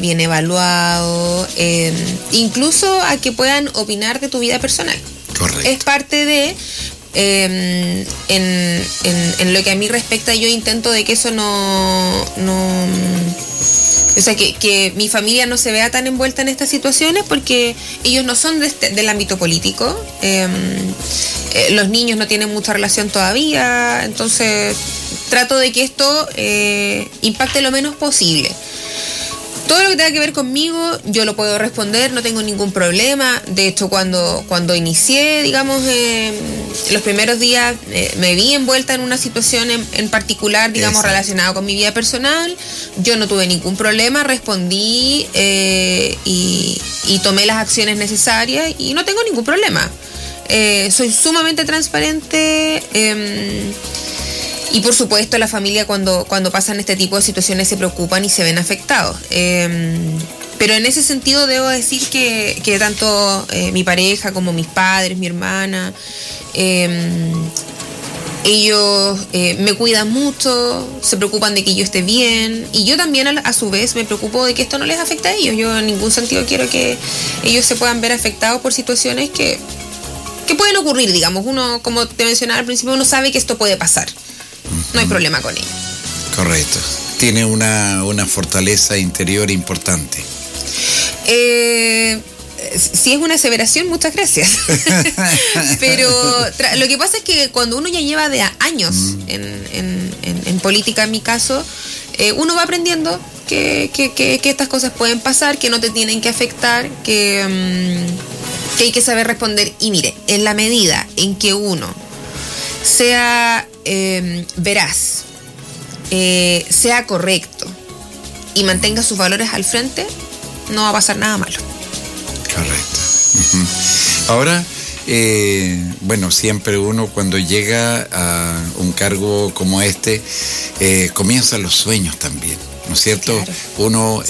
bien evaluado, incluso a que puedan opinar de tu vida personal. Correcto. Es parte de... en lo que a mí respecta, yo intento de que eso no o sea, que mi familia no se vea tan envuelta en estas situaciones, porque ellos no son del ámbito político. Los niños no tienen mucha relación todavía, entonces trato de que esto impacte lo menos posible. Todo lo que tenga que ver conmigo, yo lo puedo responder, no tengo ningún problema. De hecho, cuando inicié, digamos, los primeros días, me vi envuelta en una situación en particular, digamos, relacionada con mi vida personal. Yo no tuve ningún problema, respondí y tomé las acciones necesarias y no tengo ningún problema. Soy sumamente transparente. Y por supuesto la familia cuando pasan este tipo de situaciones se preocupan y se ven afectados. Pero en ese sentido debo decir que tanto mi pareja como mis padres, mi hermana, ellos me cuidan mucho, se preocupan de que yo esté bien, y yo también a su vez me preocupo de que esto no les afecte a ellos. Yo en ningún sentido quiero que ellos se puedan ver afectados por situaciones que pueden ocurrir, digamos. Uno, como te mencionaba al principio, uno sabe que esto puede pasar. No hay problema con ello. Correcto. Tiene una fortaleza interior importante. Si es una aseveración, muchas gracias. Pero lo que pasa es que cuando uno ya lleva de años en política, en mi caso, uno va aprendiendo que estas cosas pueden pasar, que no te tienen que afectar, que hay que saber responder. Y mire, en la medida en que uno sea veraz, sea correcto y mantenga sus valores al frente, no va a pasar nada malo. Correcto. Ahora, bueno, siempre uno cuando llega a un cargo como este, comienzan los sueños también, ¿no es cierto? Claro. Uno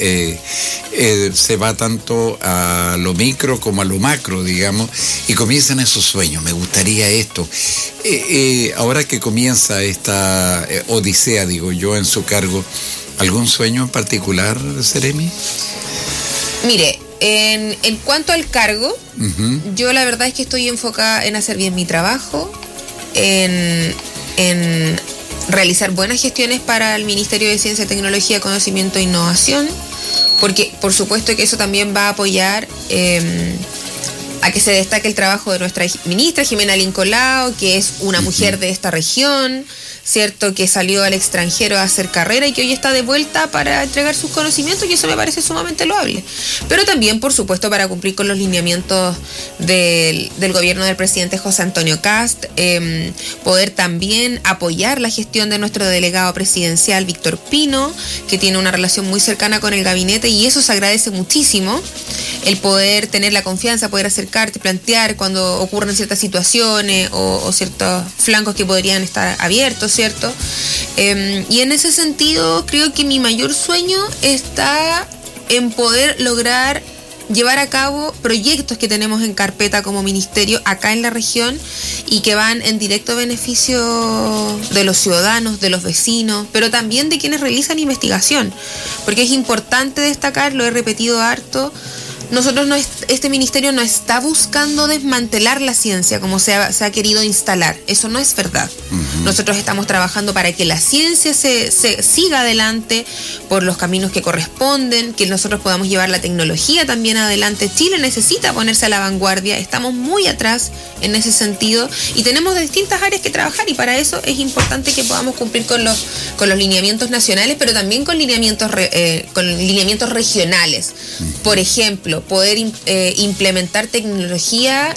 se va tanto a lo micro como a lo macro, digamos, y comienzan esos sueños. Me gustaría esto. Ahora que comienza esta odisea, digo yo, en su cargo, ¿algún sueño en particular, Seremi? Mire, en cuanto al cargo, yo la verdad es que estoy enfocada en hacer bien mi trabajo, en realizar buenas gestiones para el Ministerio de Ciencia, Tecnología, Conocimiento e Innovación, porque por supuesto que eso también va a apoyar a que se destaque el trabajo de nuestra ministra Jimena Lincolao, que es una mujer de esta región, ¿cierto?, que salió al extranjero a hacer carrera y que hoy está de vuelta para entregar sus conocimientos, y eso me parece sumamente loable. Pero también, por supuesto, para cumplir con los lineamientos del gobierno del presidente José Antonio Kast, poder también apoyar la gestión de nuestro delegado presidencial, Víctor Pino, que tiene una relación muy cercana con el gabinete, y eso se agradece muchísimo, el poder tener la confianza, poder acercarte, plantear cuando ocurren ciertas situaciones o ciertos flancos que podrían estar abiertos, ¿cierto? Y en ese sentido creo que mi mayor sueño está en poder lograr llevar a cabo proyectos que tenemos en carpeta como ministerio acá en la región y que van en directo beneficio de los ciudadanos, de los vecinos, pero también de quienes realizan investigación, porque es importante destacar, lo he repetido harto, nosotros este ministerio no está buscando desmantelar la ciencia como se ha querido instalar. Eso no es verdad. Nosotros estamos trabajando para que la ciencia se siga adelante por los caminos que corresponden, que nosotros podamos llevar la tecnología también adelante. Chile necesita ponerse a la vanguardia, estamos muy atrás en ese sentido y tenemos distintas áreas que trabajar, y para eso es importante que podamos cumplir con los lineamientos nacionales, pero también con lineamientos regionales. Por ejemplo, poder implementar tecnología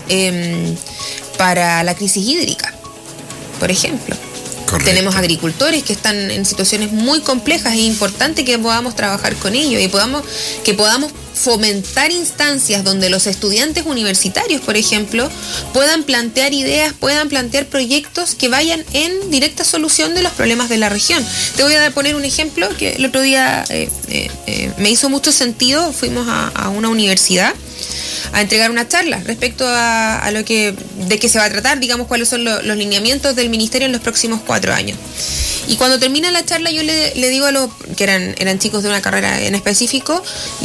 para la crisis hídrica, por ejemplo. Correcto. Tenemos agricultores que están en situaciones muy complejas, es importante que podamos trabajar con ellos y que podamos fomentar instancias donde los estudiantes universitarios, por ejemplo, puedan plantear ideas, puedan plantear proyectos que vayan en directa solución de los problemas de la región. Te voy a poner un ejemplo que el otro día me hizo mucho sentido. Fuimos a una universidad a entregar una charla respecto a de qué se va a tratar, digamos, cuáles son los lineamientos del ministerio en los próximos 4 años. Y cuando termina la charla yo le digo a los que eran chicos de una carrera en específico,